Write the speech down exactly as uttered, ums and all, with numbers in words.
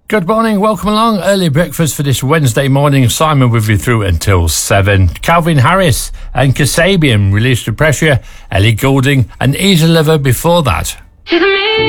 Good morning, welcome along. Early breakfast for this Wednesday morning. Simon with you through until seven. Calvin Harris and Kasabian released the pressure. Ellie Goulding and Easy Lover before that.